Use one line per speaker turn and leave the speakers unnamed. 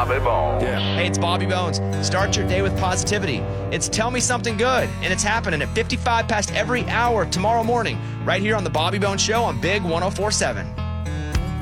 Bobby Bones.
Yeah.
Hey, it's Bobby Bones. Start your day with positivity. It's Tell Me Something Good, and it's happening at 55 past every hour tomorrow morning, right here on the Bobby Bones Show on Big 104.7.